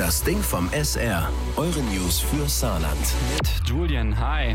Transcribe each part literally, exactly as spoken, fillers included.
Das Ding vom S R. Eure News für Saarland. Mit Julian, hi.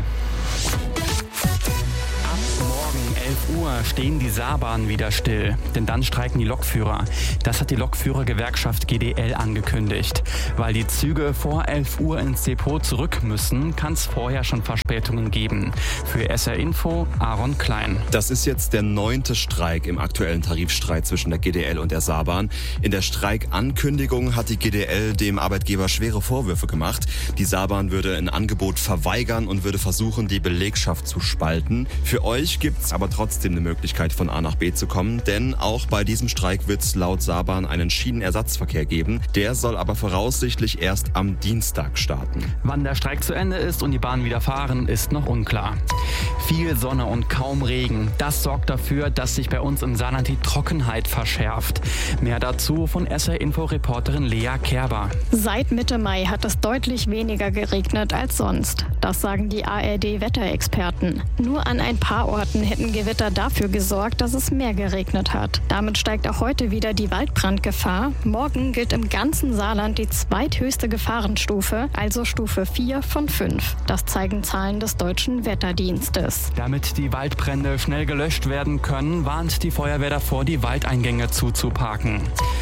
Ab morgen elf Uhr stehen die Saarbahnen wieder still, denn dann streiken die Lokführer. Das hat die Lokführergewerkschaft G D L angekündigt. Weil die Züge vor elf Uhr ins Depot zurück müssen, kann es vorher schon Verspätungen geben. Für S R Info, Aaron Klein. Das ist jetzt der neunte Streik im aktuellen Tarifstreit zwischen der G D L und der Saarbahn. In der Streikankündigung hat die G D L dem Arbeitgeber schwere Vorwürfe gemacht. Die Saarbahn würde ein Angebot verweigern und würde versuchen, die Belegschaft zu spalten. Für euch gibt's aber trotzdem eine Möglichkeit, von A nach B zu kommen, denn auch bei diesem Streik wird es laut Saarbahn einen Schienenersatzverkehr geben. Der soll aber voraussichtlich erst am Dienstag starten. Wann der Streik zu Ende ist und die Bahnen wieder fahren, ist noch unklar. Viel Sonne und kaum Regen. Das sorgt dafür, dass sich bei uns im Saarland die Trockenheit verschärft. Mehr dazu von S R-Info-Reporterin Lea Kerber. Seit Mitte Mai hat es deutlich weniger geregnet als sonst. Das sagen die A R D-Wetterexperten. Nur an ein paar Orten hätten Gewitter dafür gesorgt, dass es mehr geregnet hat. Damit steigt auch heute wieder die Waldbrandgefahr. Morgen gilt im ganzen Saarland die zweithöchste Gefahrenstufe, also Stufe vier von fünf. Das zeigen Zahlen des Deutschen Wetterdienstes. Damit die Waldbrände schnell gelöscht werden können, warnt die Feuerwehr davor, die Waldeingänge zuzuparken.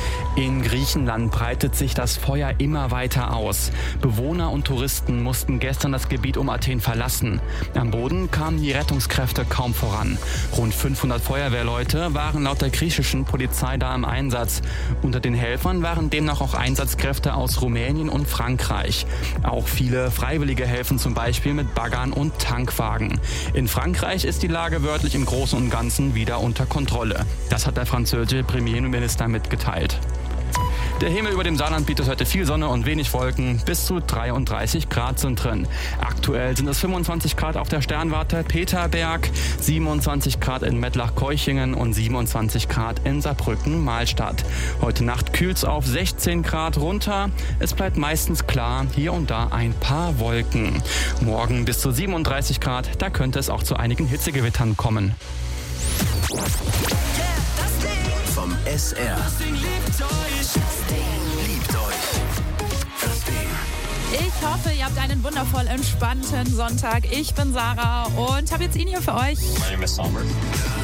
In Griechenland breitet sich das Feuer immer weiter aus. Bewohner und Touristen mussten gestern das Gebiet um Athen verlassen. Am Boden kamen die Rettungskräfte kaum voran. Rund fünfhundert Feuerwehrleute waren laut der griechischen Polizei da im Einsatz. Unter den Helfern waren demnach auch Einsatzkräfte aus Rumänien und Frankreich. Auch viele Freiwillige helfen zum Beispiel mit Baggern und Tankwagen. In Frankreich ist die Lage wörtlich im Großen und Ganzen wieder unter Kontrolle. Das hat der französische Premierminister mitgeteilt. Der Himmel über dem Saarland bietet heute viel Sonne und wenig Wolken. Bis zu dreiunddreißig Grad sind drin. Aktuell sind es fünfundzwanzig Grad auf der Sternwarte Peterberg, siebenundzwanzig Grad in Mettlach-Keuchingen und siebenundzwanzig Grad in Saarbrücken-Mahlstadt. Heute Nacht kühlt es auf sechzehn Grad runter. Es bleibt meistens klar, hier und da ein paar Wolken. Morgen bis zu siebenunddreißig Grad, da könnte es auch zu einigen Hitzegewittern kommen. Vom S R. Liebt euch. Das Ding. Ich hoffe, ihr habt einen wundervoll entspannten Sonntag. Ich bin Sarah und habe jetzt ihn hier für euch. My name is Sommer.